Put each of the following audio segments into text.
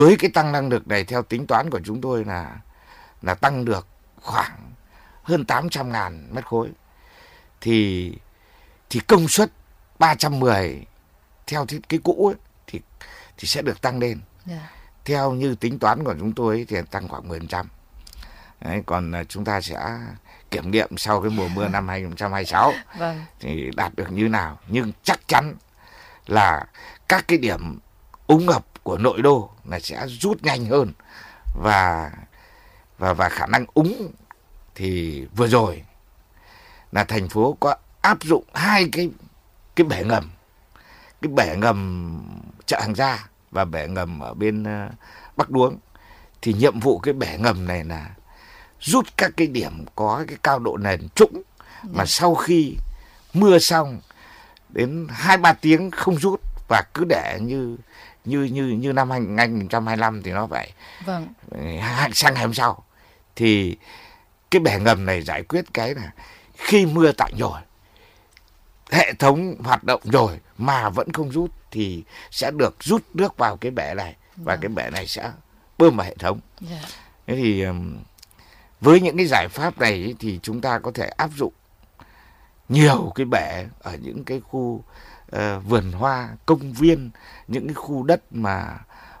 Với cái tăng năng lực này theo tính toán của chúng tôi là tăng được khoảng hơn 800.000 mét khối. Thì công suất 310 theo thiết kế cũ ấy, thì sẽ được tăng lên. Theo như tính toán của chúng tôi ấy, thì tăng khoảng 10%. Đấy, còn chúng ta sẽ kiểm nghiệm sau cái mùa mưa năm 2026 thì đạt được như nào. Nhưng chắc chắn là các cái điểm úng ngập của nội đô là sẽ rút nhanh hơn, và khả năng úng thì vừa rồi là thành phố có áp dụng 2 cái bể ngầm, cái bể ngầm chợ Hàng Gia và bể ngầm ở bên Bắc Đuống. Thì nhiệm vụ cái bể ngầm này là rút các cái điểm có cái cao độ nền trũng mà sau khi mưa xong đến 2-3 tiếng không rút và cứ để như năm 2025 thì nó phải sang ngày hôm sau. Thì cái bể ngầm này giải quyết cái là khi mưa tạnh rồi, hệ thống hoạt động rồi mà vẫn không rút thì sẽ được rút nước vào cái bể này, và cái bể này sẽ bơm vào hệ thống. Thế thì với những cái giải pháp này thì chúng ta có thể áp dụng nhiều cái bể ở những cái khu vườn hoa, công viên, những cái khu đất mà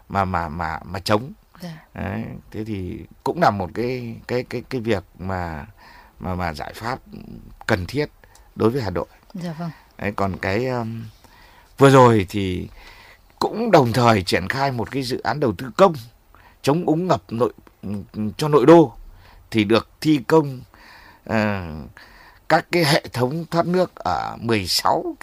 trống. Đấy, thế thì cũng là một cái việc mà giải pháp cần thiết đối với Hà Nội. Đấy, còn cái vừa rồi thì cũng đồng thời triển khai một cái dự án đầu tư công chống úng ngập cho nội đô, thì được thi công các cái hệ thống thoát nước ở 16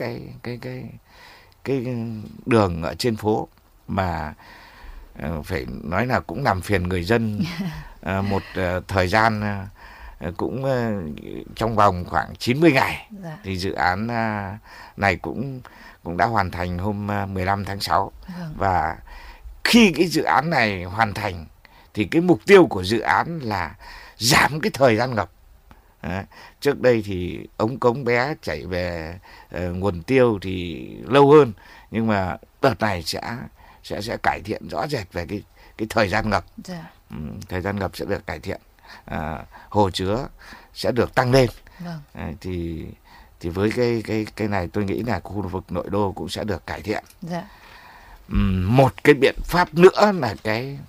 cái đường ở trên phố, mà phải nói là cũng làm phiền người dân một thời gian cũng trong vòng khoảng 90 ngày. Thì dự án này cũng đã hoàn thành hôm 15 tháng 6. Và khi cái dự án này hoàn thành thì cái mục tiêu của dự án là giảm cái thời gian ngập. Trước đây thì ống cống bé chảy về nguồn tiêu thì lâu hơn, nhưng mà đợt này sẽ cải thiện rõ rệt về cái thời gian ngập. Thời gian ngập sẽ được cải thiện, hồ chứa sẽ được tăng lên. Thì với cái này tôi nghĩ là khu vực nội đô cũng sẽ được cải thiện. Một cái biện pháp nữa là cái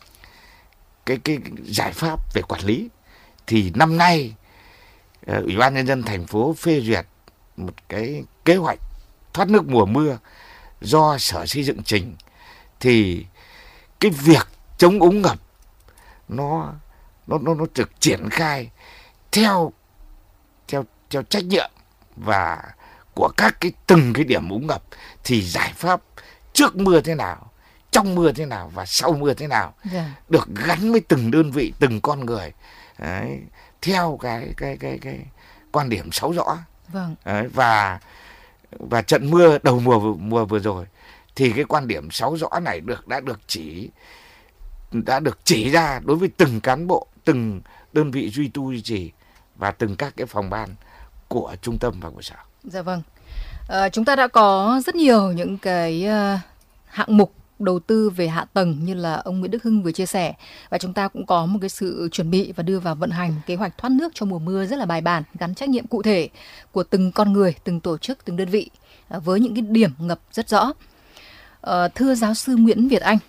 giải pháp về quản lý. Thì năm nay Ủy ban Nhân dân thành phố phê duyệt một cái kế hoạch thoát nước mùa mưa do Sở Xây dựng trình. Thì cái việc chống úng ngập nó được triển khai theo trách nhiệm và của các từng cái điểm úng ngập. Thì giải pháp trước mưa thế nào, trong mưa thế nào và sau mưa thế nào được gắn với từng đơn vị, từng con người. Đấy, theo cái quan điểm 6 rõ. Đấy, và trận mưa đầu mùa vừa rồi thì cái quan điểm 6 rõ này đã được chỉ ra đối với từng cán bộ, từng đơn vị duy tu duy trì và từng các cái phòng ban của trung tâm và của sở. Chúng ta đã có rất nhiều những cái hạng mục đầu tư về hạ tầng như là ông Nguyễn Đức Hưng vừa chia sẻ, và chúng ta cũng có một cái sự chuẩn bị và đưa vào vận hành kế hoạch thoát nước cho mùa mưa rất là bài bản, gắn trách nhiệm cụ thể của từng con người, từng tổ chức, từng đơn vị với những cái điểm ngập rất rõ. Thưa giáo sư Nguyễn Việt Anh,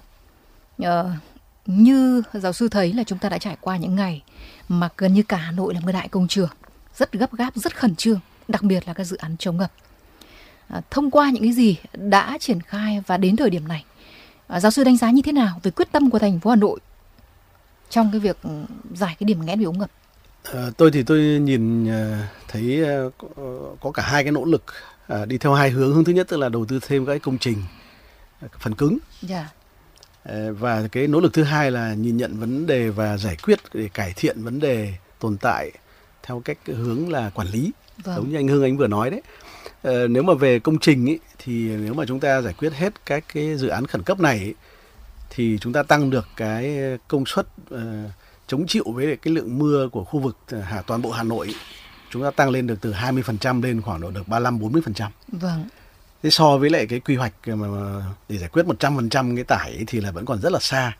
như giáo sư thấy là chúng ta đã trải qua những ngày mà gần như cả Hà Nội là một đại công trường, rất gấp gáp, rất khẩn trương, đặc biệt là các dự án chống ngập. Thông qua những cái gì đã triển khai và đến thời điểm này, giáo sư đánh giá như thế nào về quyết tâm của thành phố Hà Nội trong cái việc giải cái điểm nghẽn về úng ngập? Tôi nhìn thấy có cả hai cái nỗ lực đi theo hai hướng. Hướng thứ nhất tức là đầu tư thêm các công trình phần cứng. Và cái nỗ lực thứ hai là nhìn nhận vấn đề và giải quyết để cải thiện vấn đề tồn tại theo cách hướng là quản lý. Giống như anh Hưng anh vừa nói đấy. Nếu mà về công trình ý, thì nếu mà chúng ta giải quyết hết các cái dự án khẩn cấp này ý, thì chúng ta tăng được cái công suất chống chịu với cái lượng mưa của khu vực toàn bộ Hà Nội ý, chúng ta tăng lên được từ 20% lên khoảng độ được 35-40%. Thế so với lại cái quy hoạch mà để giải quyết 100% cái tải ấy thì là vẫn còn rất là xa.